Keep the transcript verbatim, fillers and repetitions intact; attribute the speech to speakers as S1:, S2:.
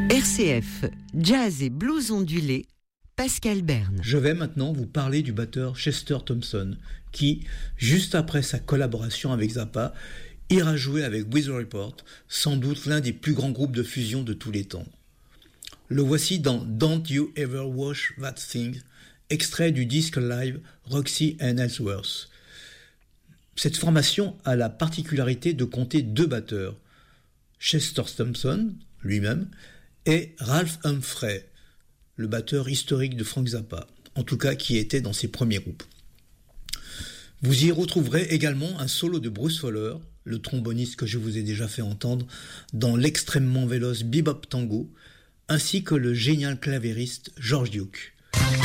S1: R C F, jazz et blues ondulé, Pascal Berne.
S2: Je vais maintenant vous parler du batteur Chester Thompson, qui, juste après sa collaboration avec Zappa, ira jouer avec Weather Report, sans doute l'un des plus grands groupes de fusion de tous les temps. Le voici dans Don't You Ever Wash That Thing, extrait du disque live Roxy and Ellsworth. Cette formation a la particularité de compter deux batteurs, Chester Thompson lui-même et Ralph Humphrey, le batteur historique de Frank Zappa, en tout cas qui était dans ses premiers groupes. Vous y retrouverez également un solo de Bruce Fowler, le tromboniste que je vous ai déjà fait entendre dans l'extrêmement véloce Bebop Tango, ainsi que le génial clavieriste George Duke.